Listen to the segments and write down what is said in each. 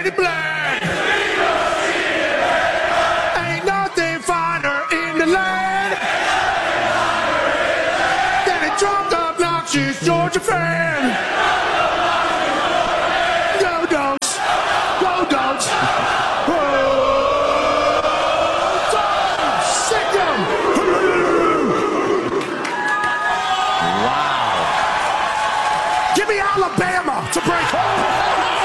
red and black. Ain't nothing finer in the land than a drunk, obnoxious Georgia fan. Go Dogs! Go Dogs! Sick 'em! Wow. Give me Alabama to break home.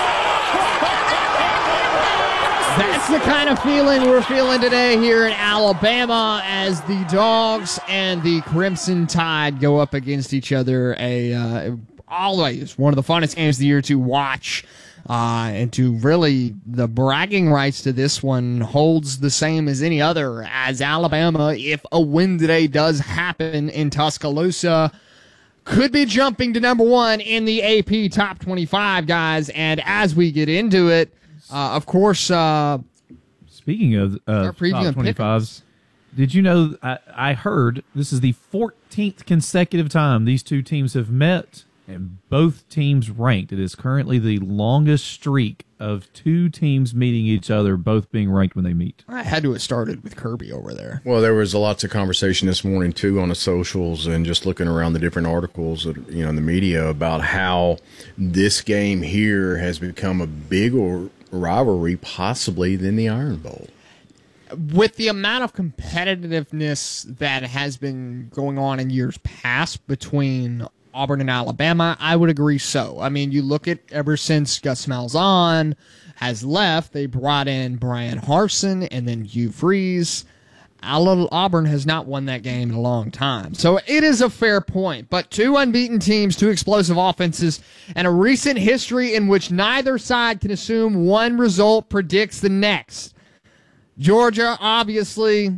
That's the kind of feeling we're feeling today here in Alabama as the Dogs and the Crimson Tide go up against each other. Always one of the funnest games of the year to watch. And to really, the bragging rights to this one holds the same as any other, as Alabama, if a win today does happen in Tuscaloosa, could be jumping to number one in the AP Top 25, guys. And as we get into it, of course, speaking of top 25s, did you know, I heard this is the 14th consecutive time these two teams have met, and both teams ranked. It is currently the longest streak of two teams meeting each other, both being ranked when they meet. I had to have started with Kirby over there. Well, there was lots of conversation this morning, too, on the socials and just looking around the different articles, in the media about how this game here has become a bigger rivalry possibly than the Iron Bowl. With the amount of competitiveness that has been going on in years past between Auburn and Alabama, I would agree so. I mean, you look at ever since Gus Malzahn has left, they brought in Brian Harsin and then Hugh Freeze. Auburn has not won that game in a long time. So it is a fair point. But two unbeaten teams, two explosive offenses, and a recent history in which neither side can assume one result predicts the next. Georgia, obviously,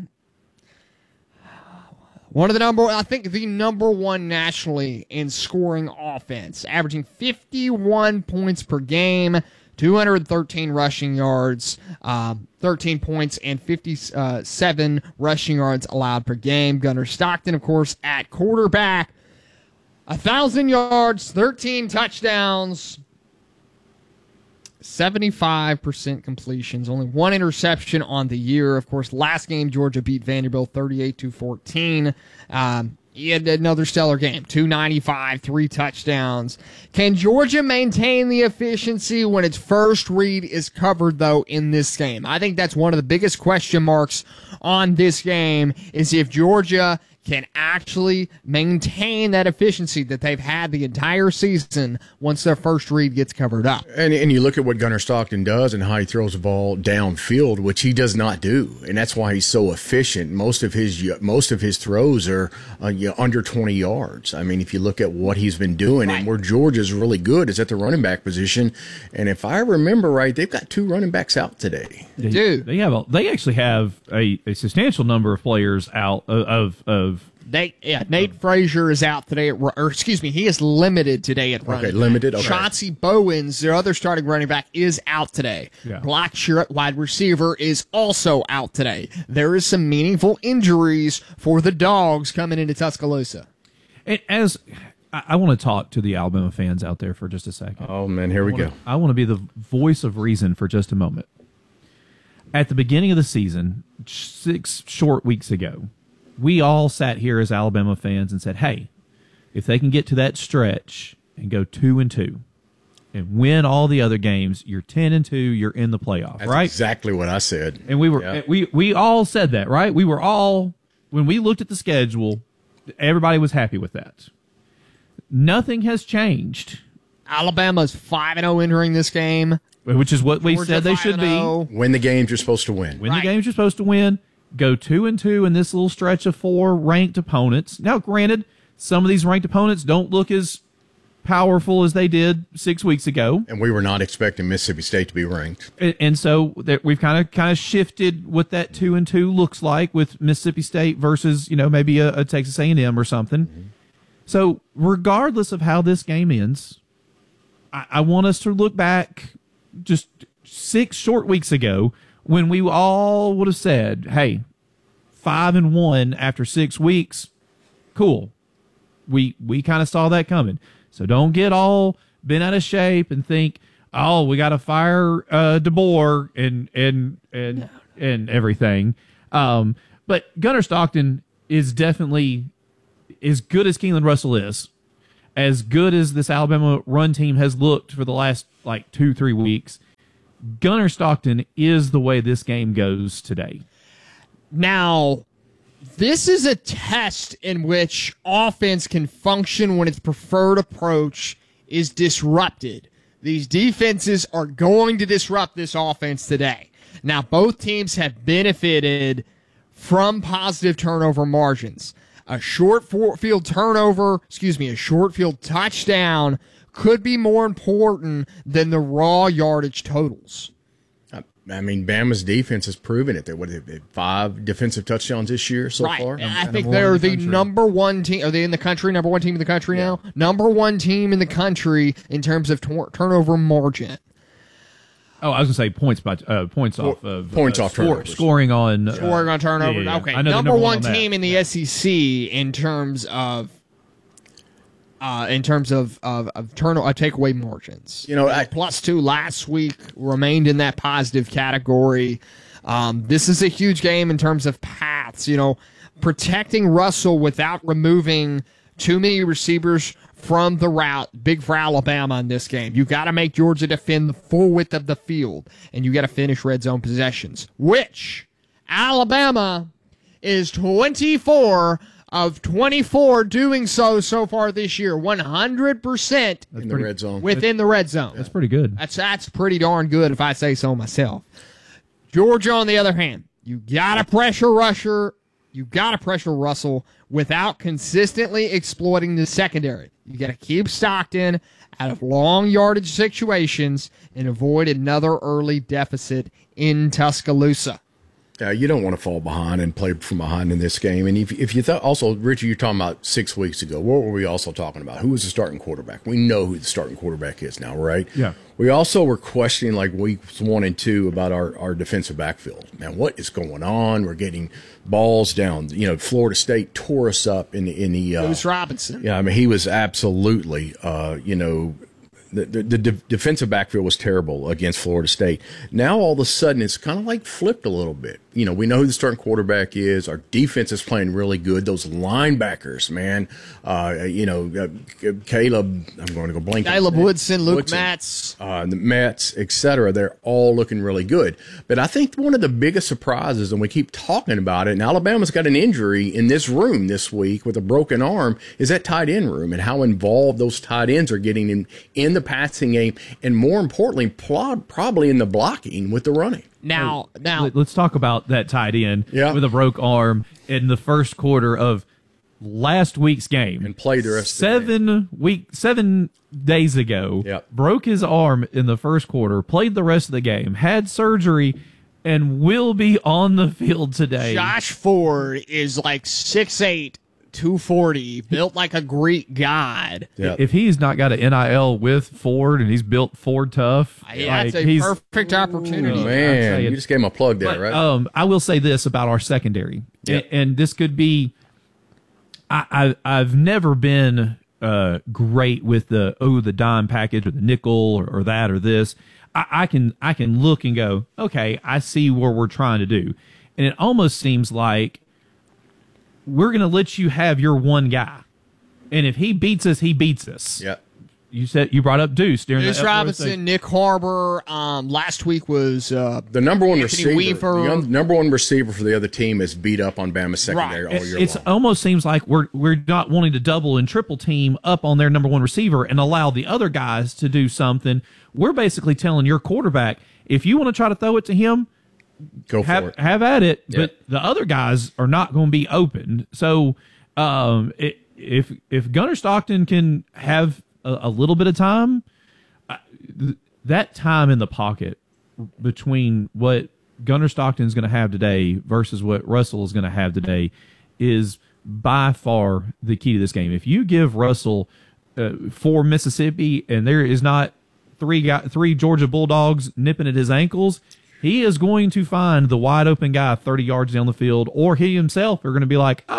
the number one nationally in scoring offense, averaging 51 points per game, 213 rushing yards, 13 points, and 57 rushing yards allowed per game. Gunnar Stockton, of course, at quarterback, 1,000 yards, 13 touchdowns, 75% completions, only one interception on the year. Of course, last game, Georgia beat Vanderbilt 38-14. He had another stellar game, 295, 3 touchdowns. Can Georgia maintain the efficiency when its first read is covered, though, in this game? I think that's one of the biggest question marks on this game, is if Georgia can actually maintain that efficiency that they've had the entire season once their first read gets covered up. And you look at what Gunnar Stockton does and how he throws the ball downfield, which he does not do, and that's why he's so efficient. Most of his throws are under 20 yards. I mean, if you look at what he's been doing, right, and where Georgia's really good is at the running back position. And if I remember right, they've got 2 running backs out today. They do. They actually have a substantial number of players out Nate Frazier is out today, he is limited today at running back. Limited. Okay. Chauncey Bowens, their other starting running back, is out today. Yeah. Blackshear, wide receiver, is also out today. There is some meaningful injuries for the Dogs coming into Tuscaloosa. I want to talk to the Alabama fans out there for just a second. Oh, man, here we go. I want to be the voice of reason for just a moment. At the beginning of the season, 6 short weeks ago, we all sat here as Alabama fans and said, hey, if they can get to that stretch and go 2-2 and win all the other games, you're 10-2, you're in the playoff, That's right? Exactly what I said. And we all said that, right? We were all, when we looked at the schedule, everybody was happy with that. Nothing has changed. Alabama's 5-0 entering this game, which is what we said they should be. Win the games you're supposed to win. The games you're supposed to win. Go 2-2 in this little stretch of 4 ranked opponents. Now, granted, some of these ranked opponents don't look as powerful as they did 6 weeks ago. And we were not expecting Mississippi State to be ranked. And so we've kind of shifted what that 2-2 looks like with Mississippi State versus, maybe a Texas A&M or something. Mm-hmm. So regardless of how this game ends, I want us to look back just 6 short weeks ago when we all would have said, hey, 5-1 after 6 weeks, cool. We kind of saw that coming. So don't get all bent out of shape and think, oh, we got to fire DeBoer and everything. But Gunnar Stockton is definitely, as good as Keelan Russell is, as good as this Alabama run team has looked for the last 2-3 weeks, Gunnar Stockton is the way this game goes today. Now, this is a test in which offense can function when its preferred approach is disrupted. These defenses are going to disrupt this offense today. Now, both teams have benefited from positive turnover margins. A short field touchdown could be more important than the raw yardage totals. I mean, Bama's defense has proven it. What have they had 5 defensive touchdowns this year so far? I think they're the number one team. Are they in the country? Number one team in the country now? Number one team in the country in terms of turnover margin. Oh, I was going to say points off turnovers. Scoring on turnovers. Yeah. Okay, number one team in the SEC in terms of takeaway margins. +2 last week remained in that positive category. This is a huge game in terms of paths. Protecting Russell without removing too many receivers from the route, big for Alabama in this game. You got to make Georgia defend the full width of the field, and you got to finish red zone possessions, which Alabama is 24 of 24 doing so far this year, 100% in the red zone. Within the red zone. That's pretty good. That's pretty darn good if I say so myself. Georgia, on the other hand, you got to pressure Russell without consistently exploiting the secondary. You got to keep Stockton out of long yardage situations and avoid another early deficit in Tuscaloosa. You don't want to fall behind and play from behind in this game. And if you thought, also, Richard, you're talking about 6 weeks ago. What were we also talking about? Who was the starting quarterback? We know who the starting quarterback is now, right? Yeah. We also were questioning weeks 1 and 2 about our defensive backfield. Man, what is going on? We're getting balls down. Florida State tore us up in the Bruce Robinson. Yeah, I mean, he was absolutely The defensive backfield was terrible against Florida State. Now, all of a sudden, it's kind of flipped a little bit. We know who the starting quarterback is. Our defense is playing really good. Those linebackers, man. Caleb, I'm going to go blank. Caleb Woodson, Luke Metz. The Mets, et cetera. They're all looking really good. But I think one of the biggest surprises, and we keep talking about it, and Alabama's got an injury in this room this week with a broken arm, is that tight end room and how involved those tight ends are getting in the passing game, and more importantly, probably in the blocking with the running. Now, let's talk about that tight end with a broke arm in the first quarter of last week's game and played the rest 7 days ago. Yep. Broke his arm in the first quarter, played the rest of the game, had surgery, and will be on the field today. Josh Ford is 6'8", 240, built like a Greek god. Yep. If he's not got an NIL with Ford and he's built Ford tough, that's a perfect opportunity. Oh, man, you just gave him a plug there, right? I will say this about our secondary, and this could be. I've never been great with the dime package or the nickel or that or this. I can look and go, okay, I see what we're trying to do, and it almost seems like we're going to let you have your one guy, and if he beats us, he beats us. Yeah. You brought up Deuce during Deuce Robinson, Nick Harbor. Last week was the number one Anthony receiver. Weaver. The number one receiver for the other team is beat up on Bama's secondary all year long. It almost seems like we're not wanting to double and triple team up on their number one receiver and allow the other guys to do something. We're basically telling your quarterback, if you want to try to throw it to him, go for it. Have at it. But the other guys are not going to be open. So if Gunnar Stockton can have a little bit of time, that time in the pocket between what Gunnar Stockton is going to have today versus what Russell is going to have today is by far the key to this game. If you give Russell for Mississippi and there is not three Georgia Bulldogs nipping at his ankles, he is going to find the wide open guy 30 yards down the field, or he himself are going to be like, oh,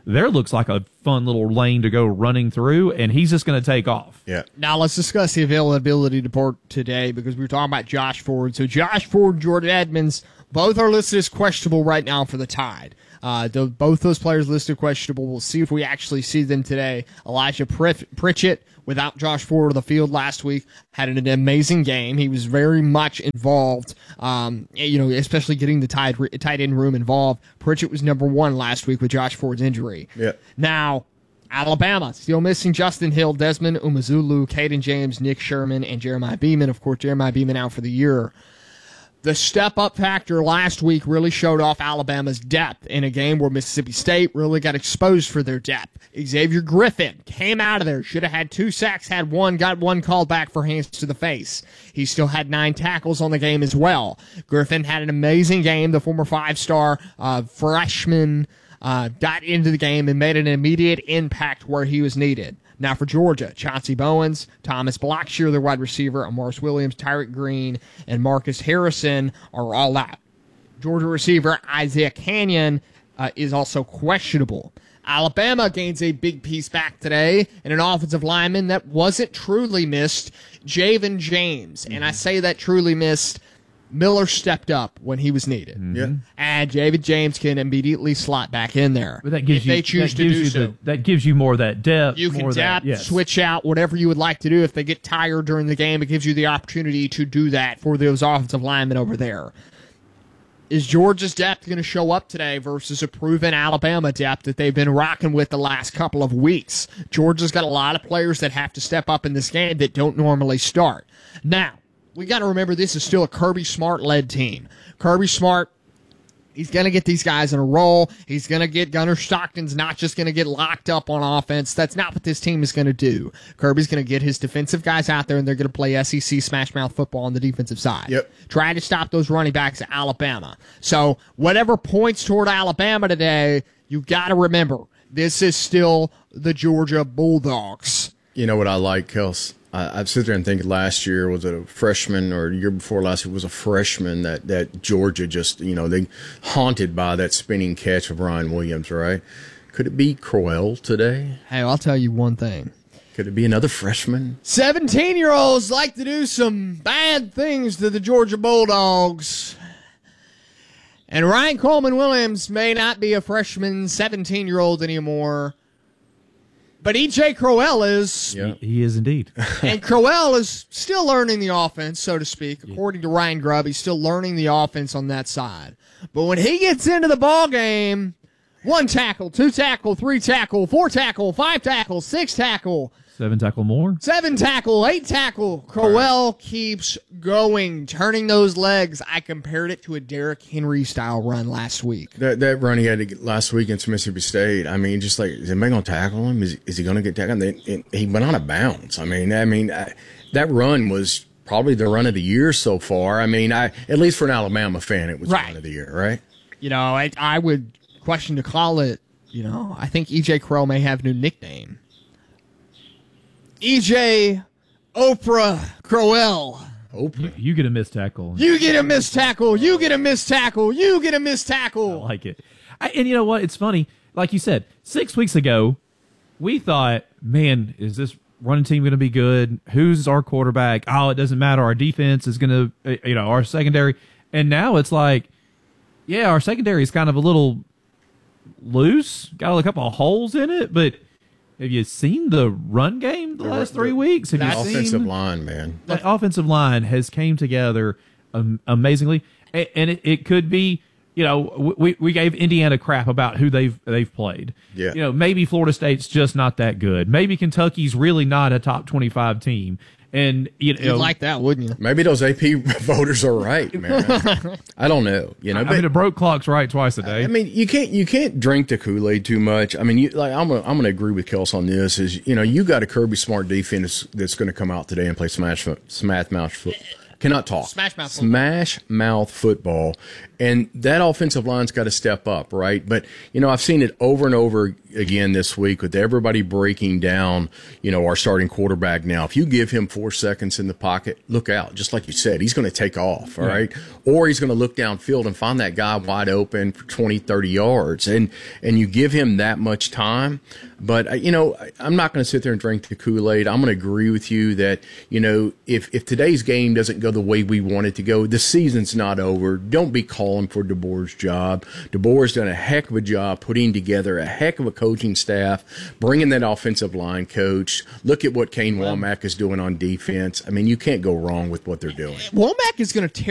there looks like a fun little lane to go running through, and he's just going to take off. Yeah. Now let's discuss the availability report today because we were talking about Josh Ford. So Josh Ford, Jordan Edmonds, both are listed as questionable right now for the Tide. Both those players listed questionable. We'll see if we actually see them today. Elijah Pritchett, without Josh Ford on the field last week, had an amazing game. He was very much involved, especially getting the tight end room involved. Pritchett was number one last week with Josh Ford's injury. Yeah. Now, Alabama still missing Justin Hill, Desmond Umazulu, Caden James, Nick Sherman, and Jeremiah Beeman. Of course, Jeremiah Beeman out for the year. The step-up factor last week really showed off Alabama's depth in a game where Mississippi State really got exposed for their depth. Xavier Griffin came out of there, should have had 2 sacks, had one, got one called back for hands to the face. He still had 9 tackles on the game as well. Griffin had an amazing game. The former 5-star freshman got into the game and made an immediate impact where he was needed. Now for Georgia, Chauncey Bowens, Thomas Blackshear, the wide receiver, Amaris Williams, Tyrek Green, and Marcus Harrison are all out. Georgia receiver Isaiah Canyon is also questionable. Alabama gains a big piece back today in an offensive lineman that wasn't truly missed, Javen James. And I say that truly missed. Miller stepped up when he was needed. Yeah. And Javen James can immediately slot back in there. But that gives if they choose to do so. That gives you more of that depth. You can more of depth, that, yes. switch out, whatever you would like to do. If they get tired during the game, it gives you the opportunity to do that for those offensive linemen over there. Is Georgia's depth going to show up today versus a proven Alabama depth that they've been rocking with the last couple of weeks? Georgia's got a lot of players that have to step up in this game that don't normally start. Now, we got to remember this is still a Kirby Smart-led team. Kirby Smart, he's going to get these guys in a roll. He's going to get Gunnar Stockton's not just going to get locked up on offense. That's not what this team is going to do. Kirby's going to get his defensive guys out there, and they're going to play SEC smash-mouth football on the defensive side. Yep. Trying to stop those running backs at Alabama. So whatever points toward Alabama today, you got to remember, this is still the Georgia Bulldogs. You know what I like, Kels? I've sit there and think last year was it a freshman or the year before last year was a freshman that Georgia just, they haunted by that spinning catch of Ryan Williams, right? Could it be Crowell today? Hey, I'll tell you one thing. Could it be another freshman? 17-year-olds like to do some bad things to the Georgia Bulldogs. And Ryan Coleman Williams may not be a freshman 17-year-old anymore. But E.J. Crowell is. Yeah. He is indeed. And Crowell is still learning the offense, so to speak. According to Ryan Grubb, he's still learning the offense on that side. But when he gets into the ball game, 1 tackle, 2 tackle, 3 tackle, 4 tackle, 5 tackle, 6 tackle, 7 tackle more. 7 tackle, 8 tackle. Crowell keeps going, turning those legs. I compared it to a Derrick Henry style run last week. That run he had last week against Mississippi State, I mean, just like, is anybody going to tackle him? Is he going to get tackled? He went out of bounds. I mean, that run was probably the run of the year so far. I mean, at least for an Alabama fan, it was the run of the year, right? I would question to call it, I think E.J. Crowell may have a new nickname. E.J. Oprah Crowell. Oprah. You get a missed tackle. You get a missed tackle. You get a missed tackle. You get a missed tackle. I like it. And you know what? It's funny. Like you said, 6 weeks ago, we thought, man, is this running team going to be good? Who's our quarterback? Oh, it doesn't matter. Our defense is going to, our secondary. And now it's like, yeah, our secondary is kind of a little loose. Got a couple of holes in it, but have you seen the run game the last 3 weeks? Have The you offensive seen line, man. that offensive line has came together amazingly, and it could be, we gave Indiana crap about who they've played. Yeah. Maybe Florida State's just not that good. Maybe Kentucky's really not a top 25 team. And You'd like that, wouldn't you? Maybe those AP voters are right, man. I don't know. a broke clock's right twice a day. I mean, you can't drink the Kool-Aid too much. I mean, I'm gonna agree with Kels on this. Is you got a Kirby Smart defense that's going to come out today and play smash mouth Cannot talk. Smash mouth football. Smash mouth football. And that offensive line's got to step up, right? But, I've seen it over and over again this week with everybody breaking down, our starting quarterback now. If you give him 4 seconds in the pocket, look out. Just like you said, he's going to take off, all right? Or he's going to look downfield and find that guy wide open for 20, 30 yards. And you give him that much time. But, I'm not going to sit there and drink the Kool-Aid. I'm going to agree with you that, if today's game doesn't go the way we want it to go, the season's not over. Don't be calling for DeBoer's job. DeBoer's done a heck of a job putting together a heck of a coaching staff, bringing that offensive line coach. Look at what Kane Womack is doing on defense. I mean, you can't go wrong with what they're doing. Womack is going to tear